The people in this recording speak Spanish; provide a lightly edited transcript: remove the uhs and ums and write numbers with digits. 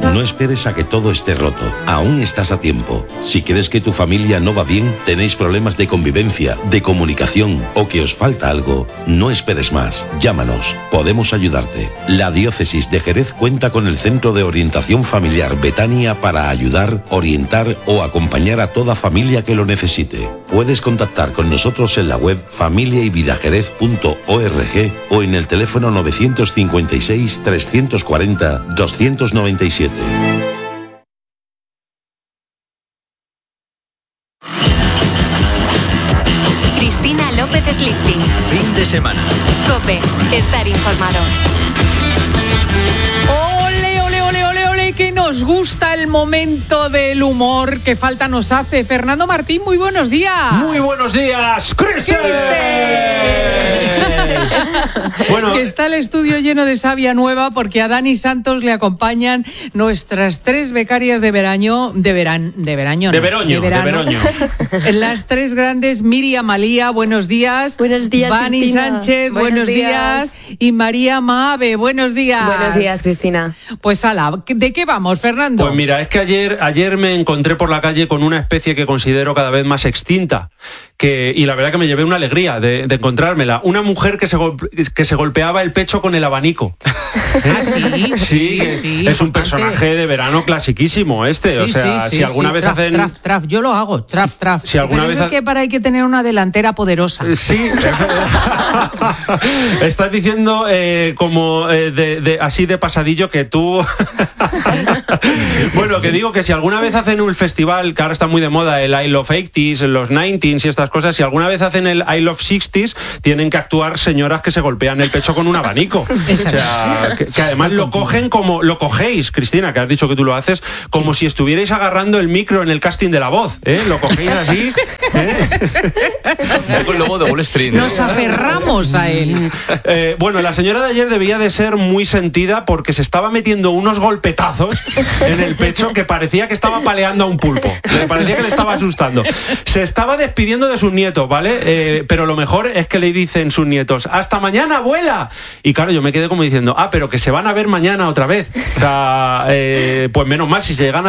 No esperes a que todo esté roto. Aún estás a tiempo. Si crees que tu familia no va bien, tenéis problemas de convivencia, de comunicación o que os falta algo, no esperes más. Llámanos. Podemos ayudarte. La Diócesis de Jerez cuenta con el Centro de Orientación Familiar Betania para ayudar, orientar o acompañar a toda familia que lo necesite. Puedes contactar con nosotros en la web familiayvidajerez.org o en el teléfono 956 340 297. Cristina López Slichting. Fin de semana. COPE. Estar informado. Que nos gusta el momento del humor, que falta nos hace. Fernando Martín, muy buenos días. Muy buenos días, Cristian. Bueno, que está el estudio lleno de savia nueva porque a Dani Santos le acompañan nuestras 3 becarias de verano. Las 3 grandes, Miriam Malía, buenos días. Buenos días, Vani Cristina. Sánchez, buenos días. Y María Maave, buenos días. Buenos días, Cristina. Pues ala, ¿de qué vamos, Fernando? Pues mira, es que ayer me encontré por la calle con una especie que considero cada vez más extinta, y la verdad que me llevé una alegría de encontrármela. Una mujer que se golpeaba el pecho con el abanico. ¿Ah, sí? Sí, es un personaje de verano clasiquísimo si alguna vez hacen... Traf, yo lo hago, traf. Si alguna Pero vez eso es que hay que tener una delantera poderosa. Sí. Estás diciendo así de pasadillo que tú... Bueno, que digo que si alguna vez hacen un festival, que ahora está muy de moda, el I Love 80s, los 90s y estas cosas, si alguna vez hacen el I Love 60s, tienen que actuar señoras que se golpean el pecho con un abanico. Exacto. O sea, que además lo cogéis, Cristina, que has dicho que tú lo haces, como si estuvierais agarrando el micro en el casting de La Voz, ¿eh? Lo cogéis así, ¿eh? El lobo de Wall Street. Nos aferramos a él. Bueno, la señora de ayer debía de ser muy sentida porque se estaba metiendo unos golpetazos en el pecho que parecía que estaba paleando a un pulpo. Le parecía que le estaba asustando. Se estaba despidiendo de sus nietos, ¿vale? Pero lo mejor es que le dicen sus nietos: ¡hasta mañana, abuela! Y claro, yo me quedé como diciendo, pero que se van a ver mañana otra vez. O sea, pues menos mal, si se llegan a